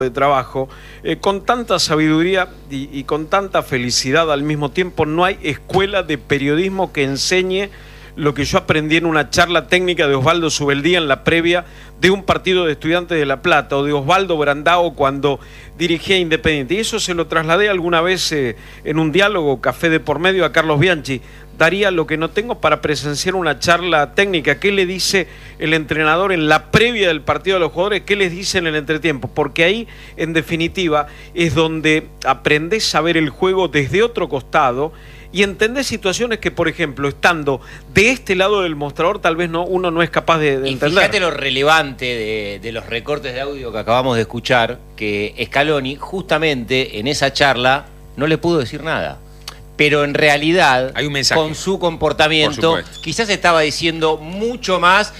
de trabajo, con tanta sabiduría y con tanta felicidad al mismo tiempo. No hay escuela de periodismo que enseñe lo que yo aprendí en una charla técnica de Osvaldo Subeldía en la previa de un partido de Estudiantes de La Plata, o de Osvaldo Brandao cuando dirigía Independiente. Y eso se lo trasladé alguna vez en un diálogo, café de por medio, a Carlos Bianchi. Daría lo que no tengo para presenciar una charla técnica. ¿Qué le dice el entrenador en la previa del partido a los jugadores? ¿Qué les dice en el entretiempo? Porque ahí, en definitiva, es donde aprendés a ver el juego desde otro costado y entendés situaciones que, por ejemplo, estando de este lado del mostrador, tal vez uno no es capaz de entender. Fíjate lo relevante de los recortes de audio que acabamos de escuchar, que Scaloni, justamente en esa charla, no le pudo decir nada. Pero en realidad, hay un mensaje, con su comportamiento, quizás estaba diciendo mucho más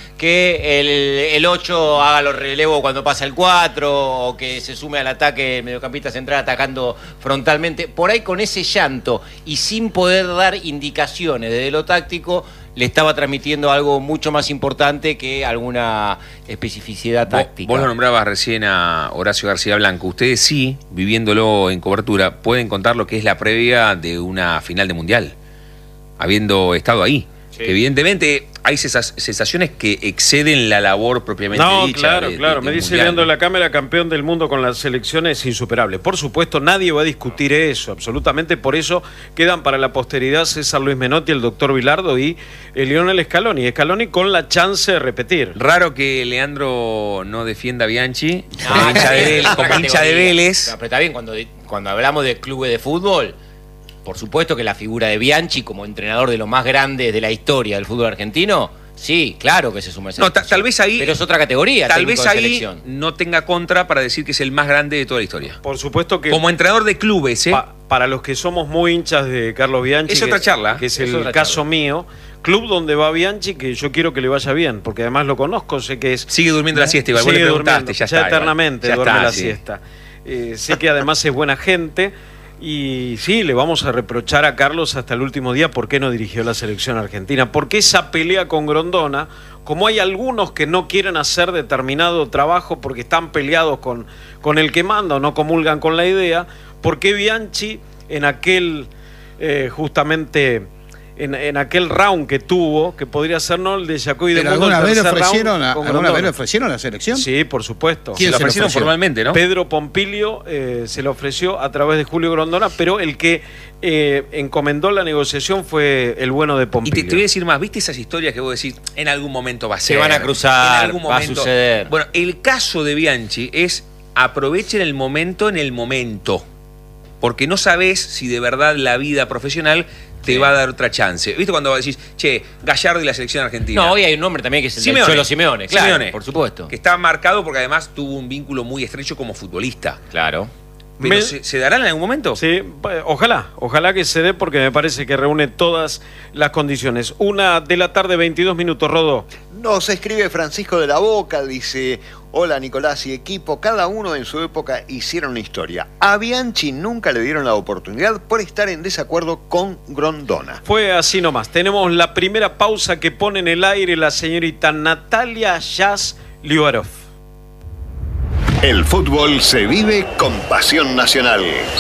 que el 8 haga los relevos cuando pasa el 4, o que se sume al ataque el mediocampista central atacando frontalmente. Por ahí, con ese llanto y sin poder dar indicaciones desde lo táctico, le estaba transmitiendo algo mucho más importante que alguna especificidad táctica. Vos lo nombrabas recién a Horacio García Blanco. Ustedes sí, viviéndolo en cobertura, pueden contar lo que es la previa de una final de Mundial, habiendo estado ahí. Sí. Que evidentemente hay sensaciones que exceden la labor propiamente dicha. Claro. Me dice Leandro de la Cámara, campeón del mundo con la selección es insuperable. Por supuesto, nadie va a discutir eso, absolutamente. Por eso quedan para la posteridad César Luis Menotti, el doctor Bilardo y Lionel Scaloni. Scaloni con la chance de repetir. Raro que Leandro no defienda a Bianchi como hincha de Vélez. Pero está bien, cuando hablamos de clubes de fútbol, por supuesto que la figura de Bianchi como entrenador de los más grandes de la historia del fútbol argentino, sí, claro que se suma a esa selección. Tal vez ahí, pero es otra categoría. Tal vez ahí no tenga contra para decir que es el más grande de toda la historia. Por supuesto que como entrenador de clubes, para los que somos muy hinchas de Carlos Bianchi, es otra charla, que es el caso mío, club donde va Bianchi, que yo quiero que le vaya bien, porque además lo conozco, sé que es... Sigue durmiendo la siesta, igual vos le preguntaste, ya está. Eternamente ya duerme está, la siesta. Sé que además es buena gente. Y sí, le vamos a reprochar a Carlos hasta el último día por qué no dirigió la selección argentina, porque esa pelea con Grondona, como hay algunos que no quieren hacer determinado trabajo porque están peleados con el que manda o no comulgan con la idea, ¿por qué Bianchi en aquel justamente en aquel round que tuvo, que podría ser no el de Jacobi de Mundo, ¿alguna vez le ofrecieron la selección? Sí, por supuesto. ¿Quién se lo ofreció? Formalmente, ¿no? Pedro Pompilio se lo ofreció a través de Julio Grondona, pero el que encomendó la negociación fue el bueno de Pompilio. Y te voy a decir más, ¿viste esas historias que vos decís, en algún momento va a ser? Se van a cruzar, en algún momento, va a suceder. Bueno, el caso de Bianchi es aprovechen el momento en el momento, porque no sabés si de verdad la vida profesional te va a dar otra chance. ¿Viste cuando decís, che, Gallardo y la selección argentina? No, hoy hay un nombre también que es el Cholo Simeone, claro, Simeone, por supuesto. Que está marcado porque además tuvo un vínculo muy estrecho como futbolista. Claro. ¿Pero se darán en algún momento? Sí, ojalá que se dé, porque me parece que reúne todas las condiciones. 1:22 p.m, Rodó. Nos escribe Francisco de la Boca, dice: hola Nicolás y equipo, cada uno en su época hicieron una historia. A Bianchi nunca le dieron la oportunidad por estar en desacuerdo con Grondona. Fue así nomás. Tenemos la primera pausa que pone en el aire la señorita Natalia Jazz Liubarov. El fútbol se vive con pasión nacional.